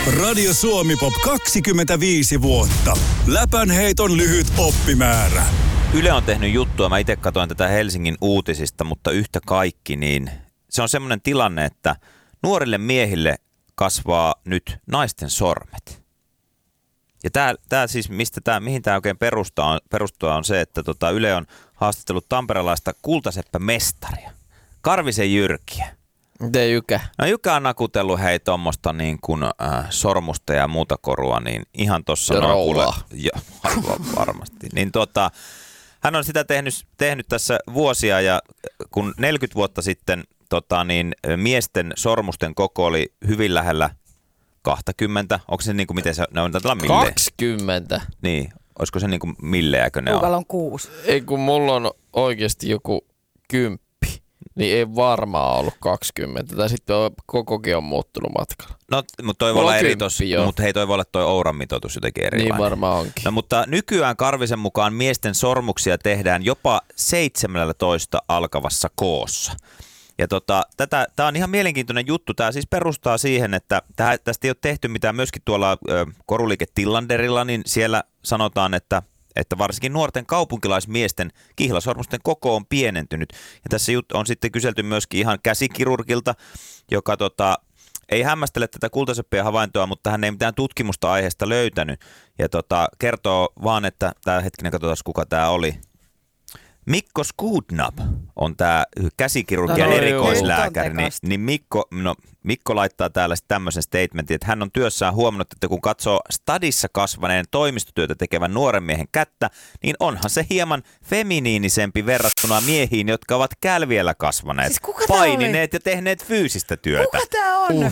Radio Suomi Pop 25 vuotta. Läpänheiton lyhyt oppimäärä. Yle on tehnyt juttua, mä itse katsoin tätä Helsingin uutisista, mutta yhtä kaikki, niin se on semmoinen tilanne, että nuorille miehille kasvaa nyt naisten sormet. Ja tää siis, mihin tämä oikein perustuu on se, että Yle on haastatellut tamperelaista kultaseppä-mestaria, Karvisen Jyrkiä. Miten Jykä? No Jykä on nakutellut tuommoista niin kuin sormusta ja muuta korua, niin ihan tossa varmasti. Niin hän on sitä tehnyt tässä vuosia ja kun 40 vuotta sitten miesten sormusten koko oli hyvin lähellä 20, onko se niin kuin miten se on tällä milleen? 20? Niin, olisiko se niin kuin millejäkö ne Kuukalla on? on 6. Ei kun mulla on oikeasti joku 10, niin ei varmaan ollut 20, tai sitten kokokin on muuttunut matkalla. No, mutta toi voi olla eri tossa, mutta hei toi voi olla toi Ouran mitoitus jotenkin erilainen. Niin varmaan onkin. No mutta nykyään Karvisen mukaan miesten sormuksia tehdään jopa 17 alkavassa koossa. Ja tää on ihan mielenkiintoinen juttu. Tää siis perustaa siihen, että tästä ei ole tehty mitään myöskin tuolla koruliike Tillanderilla, niin siellä sanotaan, että varsinkin nuorten kaupunkilaismiesten kihlasormusten koko on pienentynyt. Ja tässä on sitten kyselty myöskin ihan käsikirurgilta, joka ei hämmästele tätä kultaseppien havaintoa, mutta hän ei mitään tutkimusta aiheesta löytänyt. Ja kertoo vaan, että hetkinen, katsotaan kuka tämä oli. Mikko Skudnab on tämä käsikirurgian erikoislääkäri, niin Mikko laittaa täällä tämmöisen statementin, että hän on työssään huomannut, että kun katsoo stadissa kasvaneen toimistotyötä tekevän nuoren miehen kättä, niin onhan se hieman feminiinisempi verrattuna miehiin, jotka ovat kälviellä kasvaneet, siis painineet ja tehneet fyysistä työtä. Kuka tää on?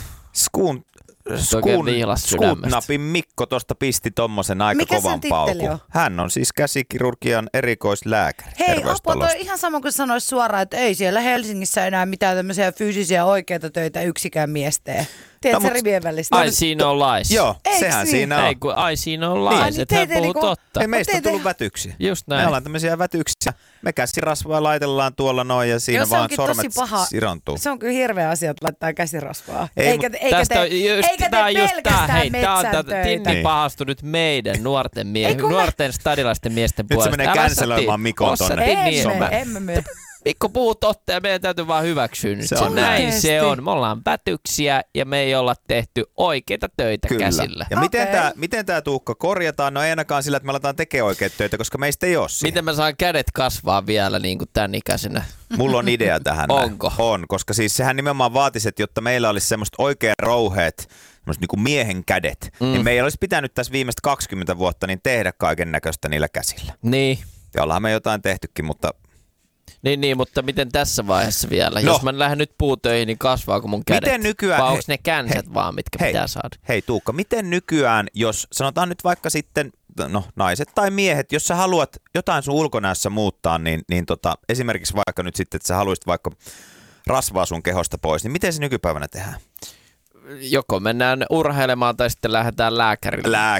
Skudnabin Mikko tuosta pisti tommosen aika kovan paukun. Hän on siis käsikirurgian erikoislääkäri. Hei, apua, toi ihan sama kuin sanoisi suoraan, että ei siellä Helsingissä enää mitään tämmöisiä fyysisiä oikeita töitä yksikään mies tee. Tiedätkö rivien välistä? Ai siinä on lais. Joo, sehän niin? siinä on. Ei kun ai siinä on lais, niin, että hän puhuu totta. Ei meistä on tullut vätyksiä. Just näin. Me ollaan tämmöisiä vätyksiä. Me käsirasvaa laitellaan tuolla noin ja siinä vaan sormet sirontuu. Se on kyllä hirveä asia, että laittaa käsirasvaa. Eikä tee pelkästään metsän töitä. Tinni pahastui nyt meidän nuorten stadilaisten miesten puolesta. Nyt se menee canceloimaan Mikon tonne. Emme myy. Mikko puhuu totta ja meidän täytyy vaan hyväksyä nyt. Näin se on. Me ollaan vätyksiä ja me ei olla tehty oikeita töitä käsillä. Ja miten tää Tuukka korjataan? No ei ainakaan sillä, että me aletaan tekemään oikeita töitä, koska meistä ei ole siihen. Miten mä saan kädet kasvaa vielä niin kuin tän ikäisenä? Mulla on idea tähän. Onko? On, koska siis sehän nimenomaan vaatisi, että jotta meillä olisi semmoista oikeat rouheet, semmoista niin kuin miehen kädet, niin meidän olisi pitänyt tässä viimeistä 20 vuotta niin tehdä kaiken näköistä niillä käsillä. Niin. Ja ollaan me jotain tehtykin, mutta... Niin, mutta miten tässä vaiheessa vielä? No. Jos mä lähden nyt puutöihin, niin kasvaako mun kädet? Miten nykyään... Vai onko ne känsät vaan, mitkä pitää saada? Hei Tuukka, miten nykyään, jos sanotaan nyt vaikka sitten, naiset tai miehet, jos sä haluat jotain sun ulkonäössä muuttaa, niin esimerkiksi vaikka nyt sitten, että sä haluaisit vaikka rasvaa sun kehosta pois, niin miten se nykypäivänä tehdään? Joko mennään urheilemaan tai sitten lähdetään lääkärille.